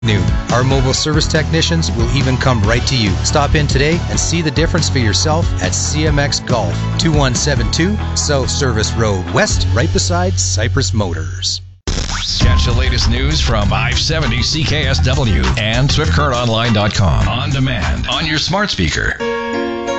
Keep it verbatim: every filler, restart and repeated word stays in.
New. Our mobile service technicians will even come right to you. Stop in today and see the difference for yourself at C M X Golf, two one seven two South Service Road West, right beside Cypress Motors. Catch the latest news from five seventy C K S W and Swift Current Online dot com on demand on your smart speaker.